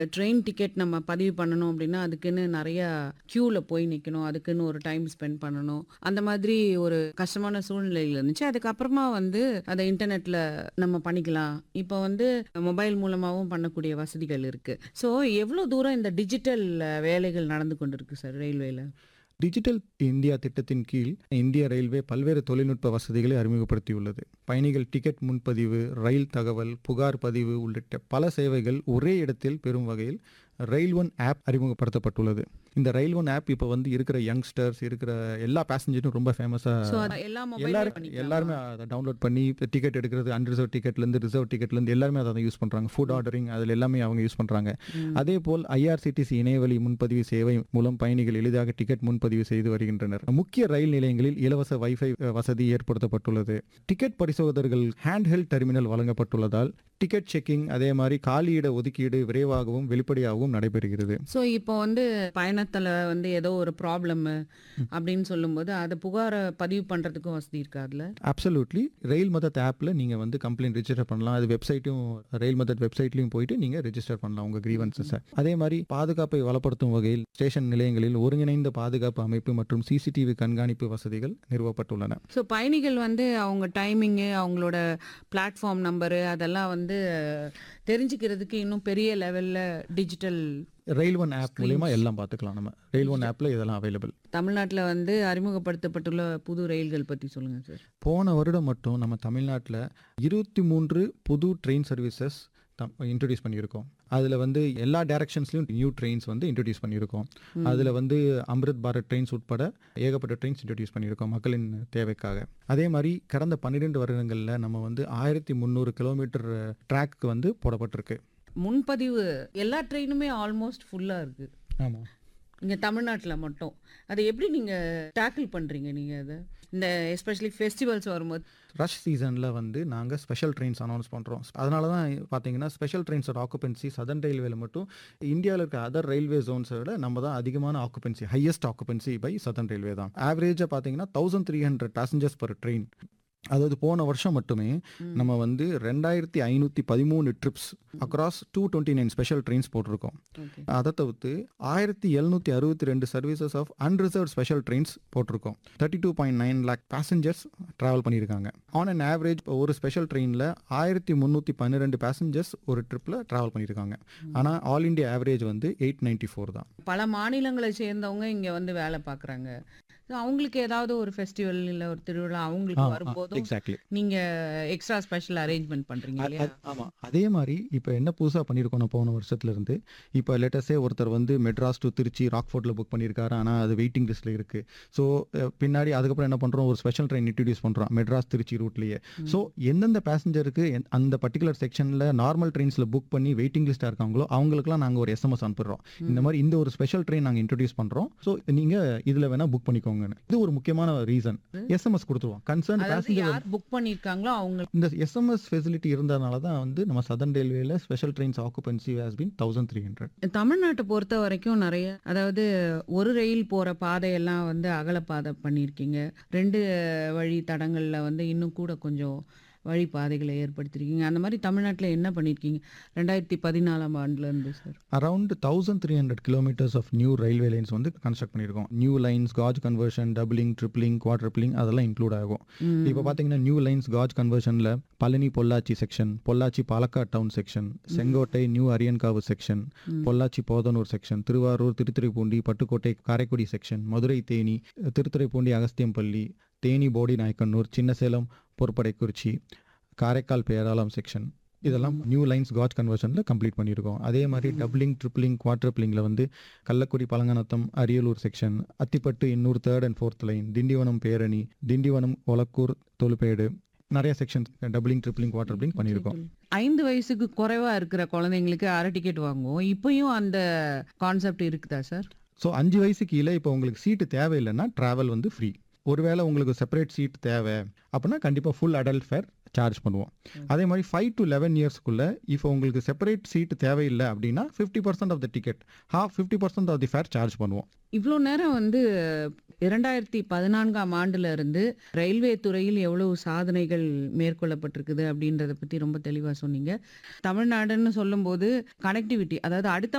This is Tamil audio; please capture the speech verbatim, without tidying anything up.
ட்ரெயின் டிக்கெட் நம்ம பதிவு பண்ணணும் அப்படின்னா, அதுக்குன்னு நெறையா கியூல போய் நிக்கணும். அதுக்குன்னு ஒரு டைம் ஸ்பெண்ட் பண்ணணும். அந்த மாதிரி ஒரு கஷ்டமான சூழ்நிலையில இருந்துச்சு. அதுக்கப்புறமா வந்து அத இன்டர்நெட்ல நம்ம பண்ணிக்கலாம். இப்ப வந்து மொபைல் மூலமாவும் பண்ணக்கூடிய வசதிகள் இருக்கு. ஸோ எவ்ளோ தூரம் இந்த டிஜிட்டல் வேலைகள் நடந்து கொண்டிருக்கு சார் ரயில்வேல? டிஜிட்டல் இந்தியா திட்டத்தின் கீழ் இந்திய ரயில்வே பல்வேறு தொழில்நுட்ப வசதிகளை அறிமுகப்படுத்தியுள்ளது. பயணிகள் டிக்கெட் முன்பதிவு, ரயில் தகவல், புகார் பதிவு உள்ளிட்ட பல சேவைகள் ஒரே இடத்தில் பெறும் வகையில் ரயில் ஒன் ஆப் அறிமுகப்படுத்தப்பட்டுள்ளது. இந்த ரயில் ஒன் ஆப் இப்போ வந்து இருக்கிற யங்ஸ்டர்ஸ் இருக்கிற எல்லா பேசஞ்சரும் ரொம்ப ஃபேமஸா ஸோ அது எல்லா மொபைல்லயும் எல்லாரும் பண்ணிக்கலாமா? எல்லாருமே அதை டவுன்லோட் பண்ணி டிக்கெட் எடுக்கிறது அன்ரிசர்வ் டிக்கெட்லேருந்து ரிசர்வ் டிக்கெட்லேருந்து எல்லாருமே அதை தான் யூஸ் பண்ணுறாங்க. ஃபுட் ஆர்டரிங் அதில் எல்லாமே அவங்க யூஸ் பண்ணுறாங்க. ம். அதே போல் ஐஆர்சிடிசி இணையவழி முன்பதிவு சேவை மூலம் பயணிகள் எளிதாக டிக்கெட் முன்பதிவு செய்து வருகின்றனர். முக்கிய ரயில் நிலையங்களில் இலவச வைஃபை வசதி ஏற்படுத்தப்பட்டுள்ளது. Ticket பரிசோதகர்கள் handheld terminal வழங்கப்பட்டுள்ளதால் ticket checking அதே மாதிரி காலியிட ஒதுக்கீடு விரைவாகவும் வெளிப்படையாகவும் நடைபெறுகிறது. ஸோ இப்போ வந்து பயணத்துல வந்து ஏதோ ஒரு ப்ராப்ளம் அப்படின்னு சொல்லும்போது அதை புகார பதிவு பண்றதுக்கும் வசதி இருக்கா அதுல? அப்சல்யூட்லி ரயில் மதத் ஆப்பில் நீங்கள் வந்து கம்ப்ளைண்ட் ரெஜிஸ்டர் பண்ணலாம். அது வெப்சைட்டும் ரயில் மதத் வெப்சைட்லையும் போயிட்டு நீங்கள் ரெஜிஸ்டர் பண்ணலாம் உங்கள் கிரீவன்ஸஸை. அதே மாதிரி பாதுகாப்பை வளப்படுத்தும் வகையில் ஸ்டேஷன் நிலையங்களில் ஒருங்கிணைந்த பாதுகாப்பு அமைப்பு மற்றும் சிசிடிவி கண்காணிப்பு வசதிகள் நிறுவப்பட்டுள்ளன. ஸோ பயணிகள் வந்து அவங்க டைமிங்கு அவங்களோட பிளாட்ஃபார்ம் நம்பரு அதெல்லாம் வந்து தெரிஞ்சுக்கிறதுக்கு இன்னும் பெரிய லெவல்ல டிஜிட்டல் ரயில் ஒன் ஆப் மூலமா எல்லாம் பார்த்துக்கலாம். நம்ம ரயில் ஒன் ஆப்பில் இதெல்லாம் அவைலபிள். தமிழ்நாட்டில் வந்து அறிமுகப்படுத்தப்பட்டுள்ள புது ரயில்கள் பற்றி சொல்லுங்க சார். போன வருடம் மட்டும் நம்ம தமிழ்நாட்டில் இருபத்தி மூன்று புது ட்ரெயின் சர்வீசஸ் இன்ட்ரடியூஸ் பண்ணியிருக்கோம். அதில் வந்து எல்லா டைரக்ஷன்ஸ்லையும் நியூ ட்ரெயின்ஸ் வந்து இன்ட்ரடியூஸ் பண்ணியிருக்கோம். அதில் வந்து அம்ரித் பாரத் ட்ரெயின்ஸ் உட்பட ஏகப்பட்ட ட்ரெயின்ஸ் இன்ட்ரடியூஸ் பண்ணியிருக்கோம் மக்களின் தேவைக்காக. அதே மாதிரி கடந்த பன்னிரெண்டு வருடங்களில் நம்ம வந்து ஆயிரத்தி முந்நூறு கிலோமீட்டர் ட்ராக் வந்து போடப்பட்டிருக்கு. முன்பதிவு எல்லா ட்ரெயினுமே ஆல்மோஸ்ட் ஃபுல்லாக இருக்கு. ஆமாம். இங்கே தமிழ்நாட்டில் மட்டும் அதை எப்படி நீங்கள் டேக்கிள் பண்ணுறீங்க நீங்கள் அதை இந்த எஸ்பெஷலி ஃபெஸ்டிவல்ஸ் வரும்போது? ரஷ் சீசனில் வந்து நாங்கள் ஸ்பெஷல் ட்ரெயின்ஸ் அனௌன்ஸ் பண்ணுறோம். அதனால தான் பார்த்தீங்கன்னா ஸ்பெஷல் ட்ரெயின்ஸோட ஆக்குபென்சி சதர்ன் ரயில்வேல மட்டும் இந்தியாவில் இருக்க அதர் ரயில்வே ஜோன்ஸை விட நம்ம தான் அதிகமான occupancy highest occupancy by southern railway தான். ஆவரேஜாக பார்த்தீங்கன்னா thousand three hundred passengers per train. அதாவது போன வருஷம் மட்டுமே நம்ம வந்து ரெண்டாயிரத்தி ஐநூற்றி பதிமூணு drips across two twenty nine special trains போட்டிருக்கோம். அதை தவிர்த்து ஆயிரத்தி எழுநூற்றி அறுபத்தி ரெண்டு services of unreserved special trains போட்டிருக்கோம். Thirty two point nine lakh passengers travel பண்ணியிருக்காங்க. ஆன் அன் ஆவரேஜ் ஒரு ஸ்பெஷல் ட்ரெயினில் ஆயிரத்தி முந்நூற்றி பன்னிரெண்டு பேசஞ்சர்ஸ் ஒரு ட்ரிப்பில் ட்ராவல் பண்ணியிருக்காங்க. ஆனால் ஆல் இண்டியா ஆவரேஜ் வந்து எயிட் நைன்டி ஃபோர் தான். பல மாநிலங்களை சேர்ந்தவங்க இங்கே வந்து வேலை பார்க்குறாங்க. அவங்களுக்கு ஏதாவது ஒரு ஃபெஸ்டிவல் இல்லை ஒரு திருவிழா அவங்களுக்கு வரும்போதும் எக்ஸாக்ட்லி நீங்க எக்ஸ்ட்ரா ஸ்பெஷல் அரேஞ்ச்மெண்ட் பண்றீங்க இல்லையா? ஆமாம். அதே மாதிரி இப்போ என்ன புதுசாக பண்ணியிருக்கோம் நான் போன வருஷத்துலேருந்து, இப்போ லேட்டஸ்டே ஒருத்தர் வந்து மெட்ராஸ் டு திருச்சி ராக்ஃபோர்ட்டில் புக் பண்ணியிருக்காரு. ஆனால் அது வெயிட்டிங் லிஸ்ட்டில் இருக்குது. ஸோ பின்னாடி அதுக்கப்புறம் என்ன பண்ணுறோம், ஒரு ஸ்பெஷல் ட்ரெயின் இன்ட்ரடியூஸ் பண்ணுறோம் மெட்ராஸ் திருச்சி ரூட்லேயே. ஸோ எந்தெந்த பேசஞ்சருக்கு அந்த பர்டிகுலர் செக்ஷனில் நார்மல் ட்ரெயின்ஸில் புக் பண்ணி வெயிட்டிங் லிஸ்ட்டாக இருக்காங்களோ அவங்களுக்குலாம் நாங்கள் ஒரு எஸ்எம்எஸ் அனுப்புகிறோம். இந்த மாதிரி இந்த ஒரு ஸ்பெஷல் ட்ரெயின் நாங்கள் இன்ட்ரடியூஸ் பண்ணுறோம். ஸோ நீங்கள் இதில் வேணால் புக் பண்ணிக்கோங்க. இது ஒரு முக்கியமான ரீசன். எஸ்எம்எஸ் கொடுத்துருவோம். கன்சர்ன் பேசஞ்சர் யார் புக் பண்ணிருக்காங்களோ அவங்க இந்த எஸ்எம்எஸ் ஃபெசிலிட்டி இருந்ததுனால தான் வந்து நம்ம சதர்ன் ரயில்வேல special trains occupancy has been thousand three hundred. தமிழ்நாட்டை பொறுத்த வரைக்கும் நிறைய அதாவது ஒரு ரயில் போற பாதையெல்லாம் வந்து அகலப்பாதை பண்ணியிருக்கீங்க. ரெண்டு வழி தடங்கள்ல வந்து இன்னும் கூட கொஞ்சம் வழிபாதைகளை ஏற்படுத்திருக்கீங்க. அந்த மாதிரி தமிழ்நாட்டில் என்ன பண்ணியிருக்கீங்க ரெண்டாயிரத்தி பதினாலாம் ஆண்டுல இருந்து sir? Around thousand three hundred kilometres of new railway lines வந்து கன்ஸ்ட்ரக்ட் பண்ணியிருக்கோம். New lines, gauge conversion, doubling, dribbling, குவாட்ரிப்ளிங் அதெல்லாம் இன்க்ளூட் ஆகும். இப்போ பார்த்தீங்கன்னா new lines gauge கன்வர்ஷனில் Palani Pollachi section, Pollachi Palakkad down section, Sengottai new Aryankavu section, Pollachi Podanur section, Thiruvarur Thiruthuraipoondi Pattukkottai Karaikudi section, Madurai Theni, Thiruthuraipoondi Agasthiyampalli, Theni போடி நாயக்கனூர், சின்னசேலம் பொறுப்படைக்குறிச்சி, காரைக்கால் பேராளம் செக்ஷன் இதெல்லாம் நியூ லைன்ஸ் காஜ் கன்வர்ஷனில் கம்ப்ளீட் பண்ணியிருக்கோம். அதே மாதிரி டபுளிங், ட்ரிப்ளிங், குவாட்ரிப்ளிங்கில் வந்து Kallakudi பழங்கநத்தம் Ariyalur section, Athipattu Ennore third and fourth line, Tindivanam பேரணி, திண்டிவனம் ஒலக்கூர் தொழுப்பேடு நிறைய செக்ஷன்ஸ் டபுளிங், ட்ரிப்ளிங், குவாட்ரிப்ளிங் பண்ணியிருக்கோம். ஐந்து வயசுக்கு குறைவா இருக்கிற குழந்தைங்களுக்கு அரை டிக்கெட் வாங்குவோம். இப்பயும் அந்த கான்செப்ட் இருக்குதா சார்? ஸோ அஞ்சு வயசு கீழே இப்போ உங்களுக்கு சீட்டு தேவையில்லைன்னா ட்ராவல் வந்து ஃப்ரீ. ஒருவேளை உங்களுக்கு செப்பரேட் சீட் தேவை அப்படின்னா கண்டிப்பாக ஃபுல் அடல்ட் ஃபேர் சார்ஜ் பண்ணுவோம். அதே மாதிரி ஃபைவ் டு லெவன் இயர்ஸ்க்குள்ள இப்போ உங்களுக்கு செப்பரேட் சீட் தேவையில்லை அப்படின்னா fifty percent of the ticket half fifty percent of the fair charge பண்ணுவோம். இவ்வளோ நேரம் வந்து இரண்டாயிரத்தி பதினான்காம் ஆண்டுல இருந்து ரயில்வே துறையில் எவ்வளவு சாதனைகள் மேற்கொள்ளப்பட்டிருக்குது அப்படின்றத பத்தி ரொம்ப தெளிவா சொன்னீங்க. தமிழ்நாடுன்னு சொல்லும்போது கனெக்டிவிட்டி, அதாவது அடுத்த